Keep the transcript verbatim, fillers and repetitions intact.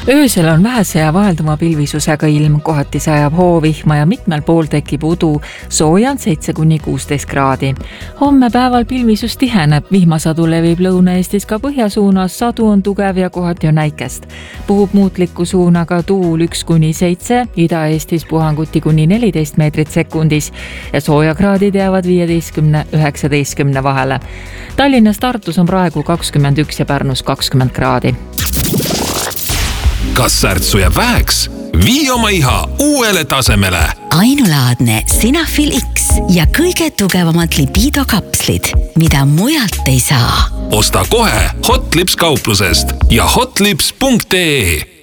Öösel on vähese ja vahelduma pilvisusega ilm, kohati sajab hoovihma ja mitmel pool tekib udu, sooja on seitse kuni kuusteist kraadi. Homme päeval pilvisus tiheneb, vihmasadu levib Lõuna-Eestis ka põhjasuunas, sadu on tugev ja kohati on näikest. Puhub muutliku suunaga tuul üks kuni seitse, Ida-Eestis puhanguti kuni neliteist meetrit sekundis ja soojakraadid jäävad viieteistkümne üheksateistkümne vahele. Tallinnas Tartus on praegu kakskümmend üks ja Pärnus kakskümmend kraadi. Kas särtsu jääb väheks? Vii oma iha uuele tasemele. Ainulaadne Sinafil X ja kõige tugevamad lipiidokapslid, mida mujalt ei saa. Osta kohe Hotlips kauplusest ja hotlips punkt ee.